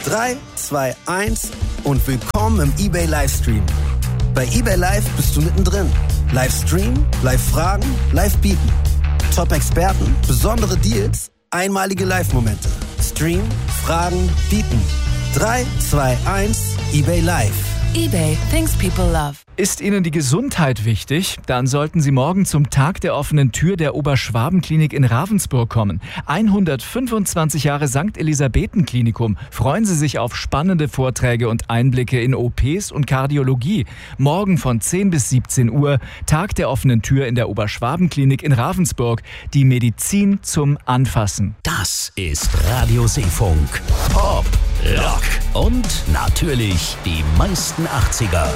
3, 2, 1 und willkommen im eBay Livestream. Bei eBay Live bist du mittendrin. Livestream, Live-Fragen, Live-Bieten. Top-Experten, besondere Deals, einmalige Live-Momente. Stream, Fragen, Bieten. 3, 2, 1, eBay Live. eBay, things people love. Ist Ihnen die Gesundheit wichtig? Dann sollten Sie morgen zum Tag der offenen Tür der Oberschwaben-Klinik in Ravensburg kommen. 125 Jahre St. Elisabethen-Klinikum. Freuen Sie sich auf spannende Vorträge und Einblicke in OPs und Kardiologie. Morgen von 10 bis 17 Uhr, Tag der offenen Tür in der Oberschwaben-Klinik in Ravensburg. Die Medizin zum Anfassen. Das ist Radio Seefunk. Pop, Rock und natürlich die meisten 80er.